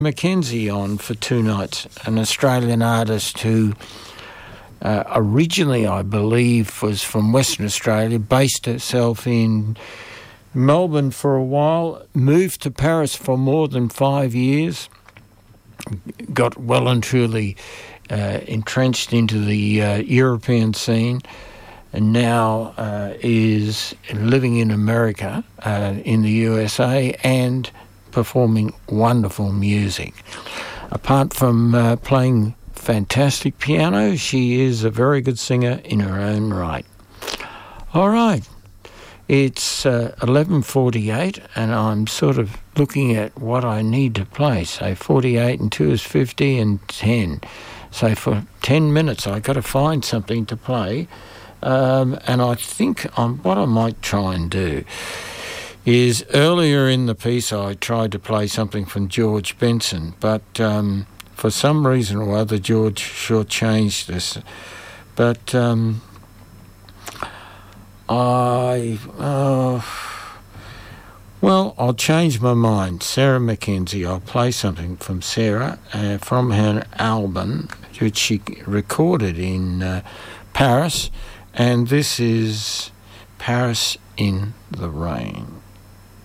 Mackenzie on for two nights, an Australian artist who originally, I believe, was from Western Australia, based herself in Melbourne for a while, moved to Paris for more than 5 years, got well and truly entrenched into the European scene, and now is living in America, in the USA, and performing wonderful music. Apart from playing fantastic piano, she is a very good singer in her own right. All right, it's 11:48, and I'm sort of looking at what I need to play. So 48 and 2 is 50 and 10. So for 10 minutes, I've got to find something to play. And I think what I might try and do is earlier in the piece I tried to play something from George Benson, but for some reason or other George shortchanged us. But I'll change my mind. Sarah Mackenzie, I'll play something from Sarah from her album, which she recorded in Paris, and this is Paris in the Rain.